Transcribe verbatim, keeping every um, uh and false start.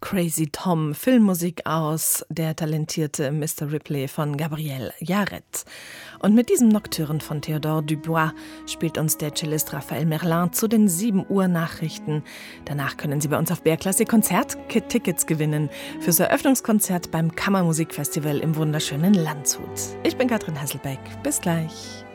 Crazy Tom, Filmmusik aus Der talentierte Mister Ripley von Gabriel Yared. Und mit diesem Nocturne von Theodore Dubois spielt uns der Cellist Raphael Merlin zu den sieben Uhr Nachrichten. Danach können Sie bei uns auf B R Classic Konzert-Tickets gewinnen fürs Eröffnungskonzert beim Kammermusikfestival im wunderschönen Landshut. Ich bin Katrin Hasselbeck. Bis gleich.